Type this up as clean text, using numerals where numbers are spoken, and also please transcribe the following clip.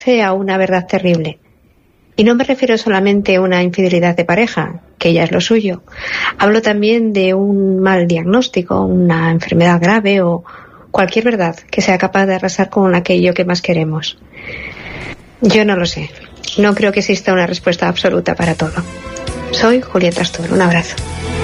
a una verdad terrible. Y no me refiero solamente a una infidelidad de pareja, que ya es lo suyo. Hablo también de un mal diagnóstico, una enfermedad grave o cualquier verdad que sea capaz de arrasar con aquello que más queremos. Yo no lo sé. No creo que exista una respuesta absoluta para todo. Soy Julieta Astor. Un abrazo.